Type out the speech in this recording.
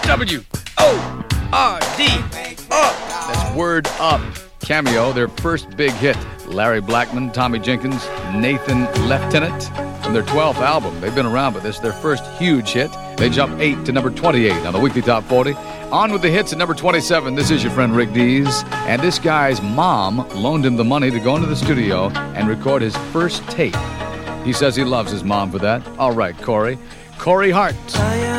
W-O-R-D. Up. That's Word Up. Cameo, their first big hit. Larry Blackmon, Tommy Jenkins, Nathan Lieutenant. From their 12th album. They've been around, but this is their first huge hit. They jump 8 to number 28 on the Weekly Top 40. On with the hits at number 27. This is your friend Rick Dees. And this guy's mom loaned him the money to go into the studio and record his first tape. He says he loves his mom for that. All right, Corey. Corey Hart.